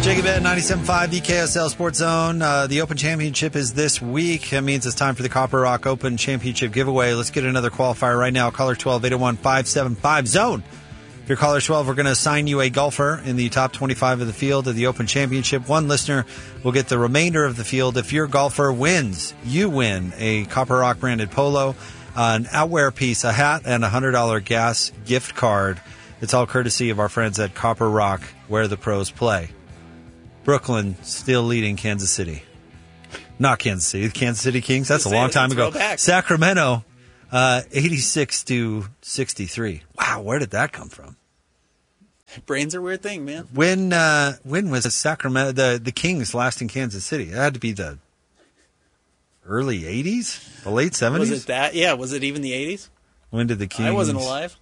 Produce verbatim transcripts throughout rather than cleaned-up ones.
Jacob at ninety-seven point five, the K S L Sports Zone. Uh, the Open Championship is this week. That means it's time for the Copper Rock Open Championship giveaway. Let's get another qualifier right now. Caller twelve, eight oh one, five seven five, zone. If you're caller twelve, we're going to assign you a golfer in the top twenty-five of the field of the Open Championship. One listener will get the remainder of the field. If your golfer wins, you win a Copper Rock branded polo, uh, an outwear piece, a hat, and a one hundred dollars gas gift card. It's all courtesy of our friends at Copper Rock, where the pros play. Brooklyn still leading Kansas City. Not Kansas City. Kansas City Kings. That's a long time ago. Sacramento, uh, eighty-six to sixty-three. Wow, where did that come from? Brains are a weird thing, man. When uh, when was the Sacramento the the Kings last in Kansas City? It had to be the early eighties, the late seventies. Was it that? Yeah. Was it even the eighties? When did the Kings? I wasn't alive.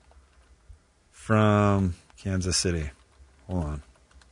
From Kansas City. Hold on.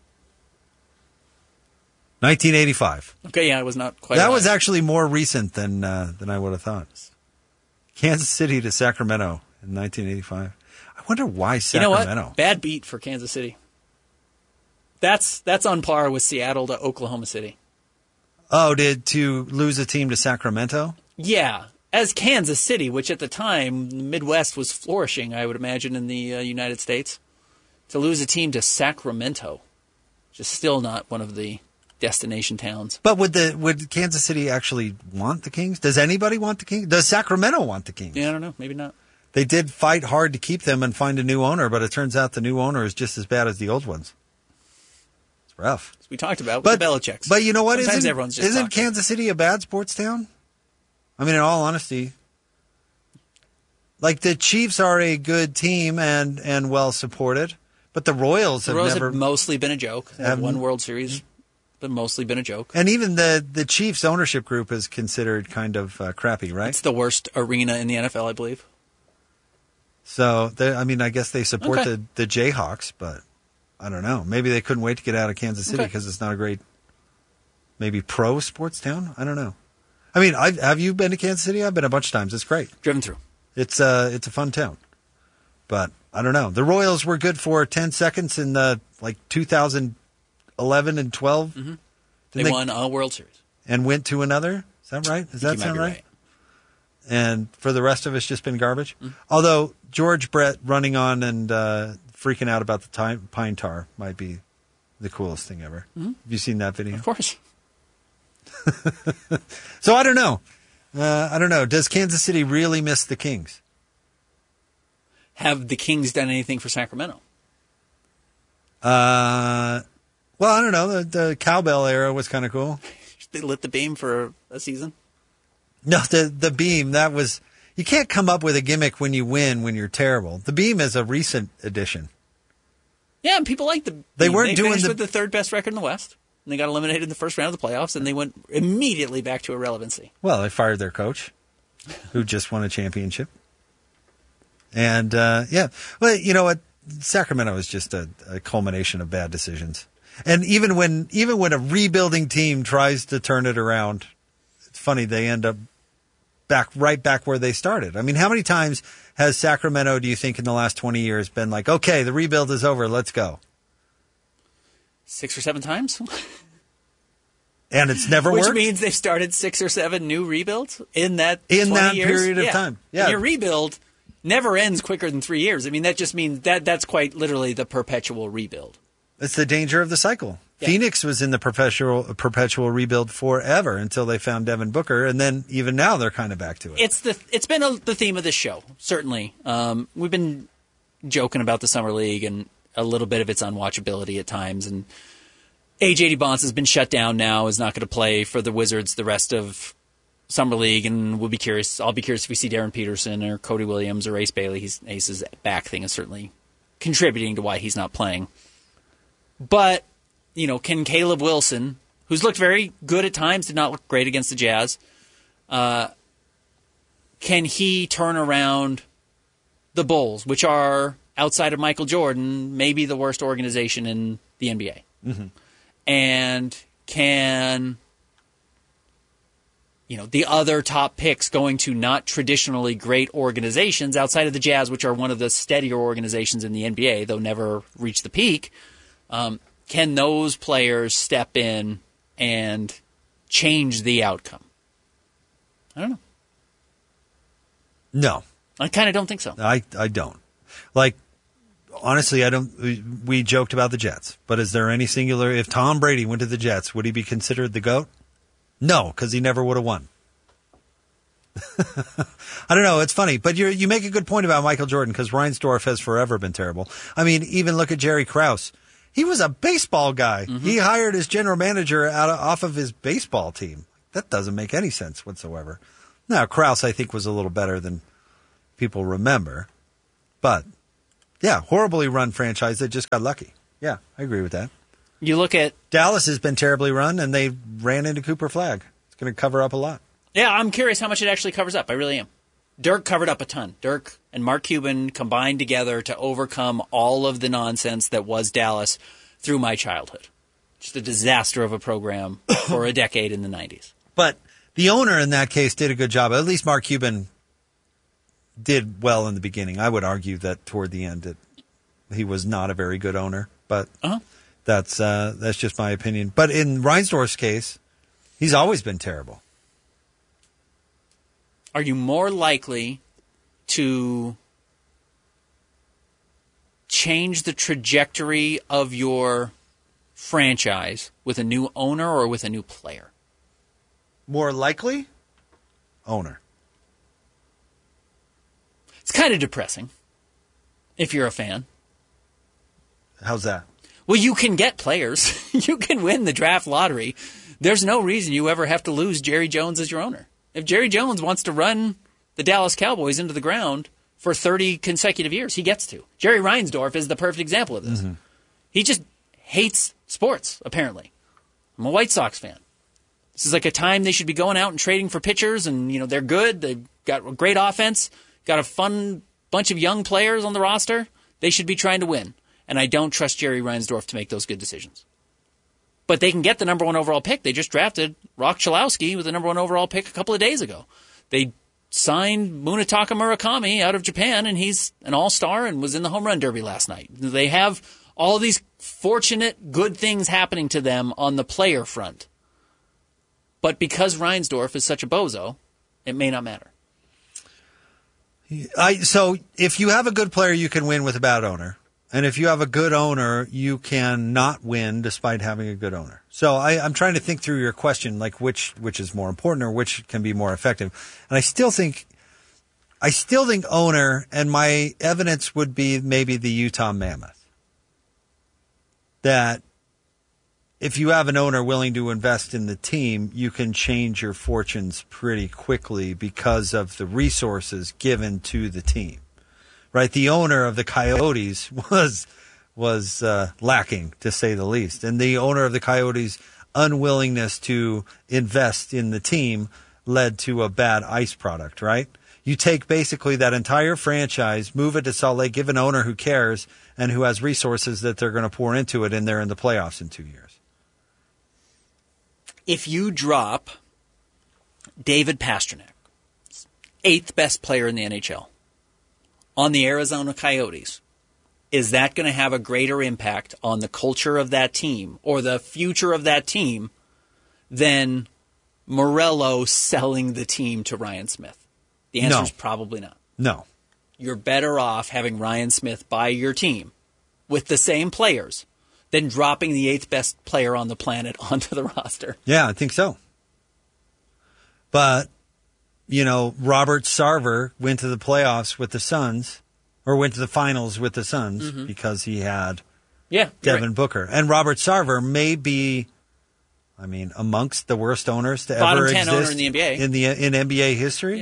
nineteen eighty-five. Okay, yeah, I was not quite That alive. was actually more recent than uh, than I would have thought. Kansas City to Sacramento in nineteen eighty-five. I wonder why Sacramento. You know what? Bad beat for Kansas City. That's that's on par with Seattle to Oklahoma City. Oh, did to lose a team to Sacramento? Yeah. As Kansas City, which at the time, the Midwest was flourishing, I would imagine, in the uh, United States. To lose a team to Sacramento, which is still not one of the destination towns. But would the would Kansas City actually want the Kings? Does anybody want the Kings? Does Sacramento want the Kings? Yeah, I don't know. Maybe not. They did fight hard to keep them and find a new owner, but it turns out the new owner is just as bad as the old ones. It's rough. As we talked about but, with the Belichicks. But you know what? Sometimes isn't everyone's just isn't talking. Kansas City a bad sports town? I mean, in all honesty, like the Chiefs are a good team and, and well supported, but the Royals the have Royals never have mostly been a joke. They have Haven't- one World Series, but mostly been a joke. And even the, the Chiefs ownership group is considered kind of uh, crappy, right? It's the worst arena in the N F L, I believe. So, they- I mean, I guess they support Okay. the, the Jayhawks, but I don't know. Maybe they couldn't wait to get out of Kansas City Okay. because it's not a great, maybe pro sports town? I don't know. I mean, I've, have you been to Kansas City? I've been a bunch of times. It's great. Driven through. It's uh, it's a fun town. But I don't know. The Royals were good for ten seconds in the, like two thousand eleven and twelve. Mm-hmm. They, They won a World Series. and went to another. Is that right? Does I that think you might sound be right? right. And for the rest of us, just been garbage. Mm-hmm. Although George Brett running on and uh, freaking out about the time, pine tar might be the coolest thing ever. Mm-hmm. Have you seen that video? Of course. So I don't know. Uh, I don't know. Does Kansas City really miss the Kings? Have the Kings done anything for Sacramento? Uh, well, I don't know. The, the cowbell era was kind of cool. They lit the beam for a season? No, the the beam, that was... You can't come up with a gimmick when you win when you're terrible. The beam is a recent addition. Yeah, and people like the beam. They weren't they doing finished the- with the third best record in the West. And they got eliminated in the first round of the playoffs, and they went immediately back to irrelevancy. Well, they fired their coach, who just won a championship. And, uh, yeah. Well, you know what? Sacramento is just a, a culmination of bad decisions. And even when even when a rebuilding team tries to turn it around, it's funny, they end up back right back where they started. I mean, how many times has Sacramento, do you think, in the last twenty years been like, okay, the rebuild is over, let's go? Six or seven times? And it's never Which worked? means they've started six or seven new rebuilds in that In twenty that years? period of Yeah. time. Yeah. And your rebuild never ends quicker than three years. I mean, that just means that that's quite literally the perpetual rebuild. It's the danger of the cycle. Yeah. Phoenix was in the perpetual perpetual rebuild forever until they found Devin Booker, and then even now they're kind of back to it. It's the it's been a, the theme of this show, certainly. Um, we've been joking about the Summer League and a little bit of its unwatchability at times, and A J. Bonds has been shut down now, is not going to play for the Wizards the rest of Summer League, and we'll be curious. I'll be curious if we see Darren Peterson or Cody Williams or Ace Bailey. He's, Ace's back thing is certainly contributing to why he's not playing. But, you know, can Caleb Wilson, who's looked very good at times, did not look great against the Jazz, uh, can he turn around the Bulls, which are, outside of Michael Jordan, maybe the worst organization in the N B A? Mm-hmm. And can, you know, the other top picks going to not traditionally great organizations outside of the Jazz, which are one of the steadier organizations in the N B A, though never reach the peak, um, can those players step in and change the outcome? I don't know. No. I kind of don't think so. I, I don't. Like, honestly, I don't. We, we joked about the Jets, but is there any singular? If Tom Brady went to the Jets, would he be considered the GOAT? No, because he never would have won. I don't know. It's funny, but you you make a good point about Michael Jordan because Reinsdorf has forever been terrible. I mean, even look at Jerry Krause. He was a baseball guy. Mm-hmm. He hired his general manager out of, off of his baseball team. That doesn't make any sense whatsoever. Now, Krause, I think, was a little better than people remember. But, yeah, horribly run franchise that just got lucky. Yeah, I agree with that. You look at... Dallas has been terribly run, and they ran into Cooper Flagg. It's going to cover up a lot. Yeah, I'm curious how much it actually covers up. I really am. Dirk covered up a ton. Dirk and Mark Cuban combined together to overcome all of the nonsense that was Dallas through my childhood. Just a disaster of a program for a decade in the nineties. But the owner in that case did a good job. At least Mark Cuban did well in the beginning. I would argue that toward the end it, he was not a very good owner. But uh-huh. that's uh, that's just my opinion. But in Reinsdorf's case, he's always been terrible. Are you more likely to change the trajectory of your franchise with a new owner or with a new player? More likely? Owner. It's kind of depressing if you're a fan. How's that? Well, you can get players. You can win the draft lottery. There's no reason you ever have to lose Jerry Jones as your owner. If Jerry Jones wants to run the Dallas Cowboys into the ground for thirty consecutive years, he gets to. Jerry Reinsdorf is the perfect example of this. Mm-hmm. He just hates sports, apparently. I'm a White Sox fan. This is like a time they should be going out and trading for pitchers, and you know they're good. They've got a great offense, got a fun bunch of young players on the roster. They should be trying to win, and I don't trust Jerry Reinsdorf to make those good decisions. But they can get the number one overall pick. They just drafted Rock Chalowski with the number one overall pick a couple of days ago. They signed Munetaka Murakami out of Japan, and he's an all-star and was in the home run derby last night. They have all these fortunate, good things happening to them on the player front. But because Reinsdorf is such a bozo, it may not matter. I, so if you have a good player, you can win with a bad owner. And if you have a good owner, you can not win despite having a good owner. So I, I'm trying to think through your question, like which which is more important or which can be more effective. And I still think, I still think owner, and my evidence would be maybe the Utah Mammoth. That if you have an owner willing to invest in the team, you can change your fortunes pretty quickly because of the resources given to the team. Right, the owner of the Coyotes was was uh, lacking, to say the least, and the owner of the Coyotes' unwillingness to invest in the team led to a bad ice product. Right, you take basically that entire franchise, move it to Salt Lake, give an owner who cares and who has resources that they're going to pour into it, and they're in the playoffs in two years. If you drop David Pastrnak, eighth best player in the N H L, on the Arizona Coyotes, is that going to have a greater impact on the culture of that team or the future of that team than Morello selling the team to Ryan Smith? The answer no. is probably not. No. You're better off having Ryan Smith buy your team with the same players than dropping the eighth best player on the planet onto the roster. Yeah, I think so. But you know, Robert Sarver went to the playoffs with the Suns, or went to the finals with the Suns mm-hmm. because he had yeah, Devin right. Booker. And Robert Sarver may be, I mean, amongst the worst owners to Bottom ever ten exist owner in the N B A. in the in N B A history. Yeah.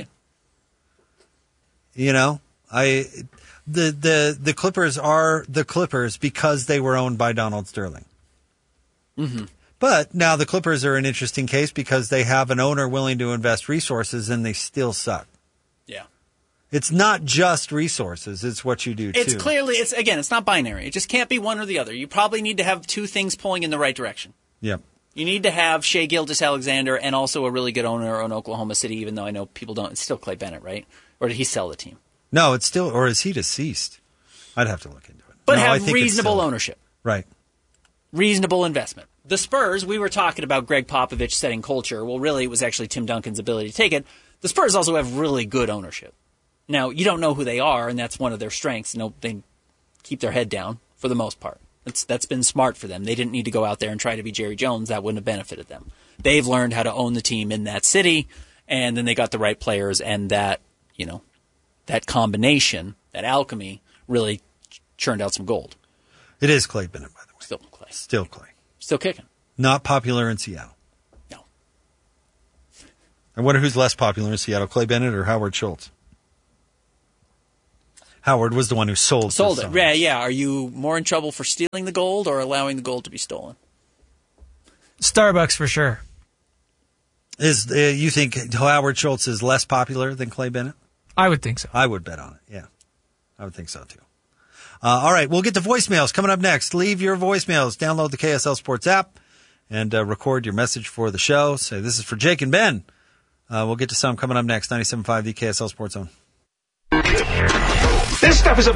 You know, I the the the Clippers are the Clippers because they were owned by Donald Sterling. Mm-hmm. But now the Clippers are an interesting case because they have an owner willing to invest resources and they still suck. Yeah. It's not just resources. It's what you do, too. It's clearly, it's again, it's not binary. It just can't be one or the other. You probably need to have two things pulling in the right direction. Yep. You need to have Shai Gilgeous-Alexander and also a really good owner in Oklahoma City, even though I know people don't. It's still Clay Bennett, right? Or did he sell the team? No, it's still, or is he deceased? I'd have to look into it. But no, have reasonable ownership. Right. reasonable investment. The Spurs, we were talking about Greg Popovich setting culture. Well, really, it was actually Tim Duncan's ability to take it. The Spurs also have really good ownership. Now, you don't know who they are, and that's one of their strengths. You know, they keep their head down for the most part. That's that's been smart for them. They didn't need to go out there and try to be Jerry Jones. That wouldn't have benefited them. They've learned how to own the team in that city, and then they got the right players, and that, you know, that combination, that alchemy, really churned out some gold. It is Clay Bennett, by the way. Still Clay. Still Clay. Still kicking. Not popular in Seattle. No. I wonder who's less popular in Seattle, Clay Bennett or Howard Schultz? Howard was the one who sold Sold it. Yeah, yeah. Are you more in trouble for stealing the gold or allowing the gold to be stolen? Starbucks for sure. Is uh, you think Howard Schultz is less popular than Clay Bennett? I would think so. I would bet on it, yeah. I would think so, too. Uh, all right, we'll get to voicemails coming up next. Leave your voicemails. Download the K S L Sports app and uh, record your message for the show. Say, this is for Jake and Ben. Uh, we'll get to some coming up next. ninety-seven point five, the K S L Sports Zone. This stuff is a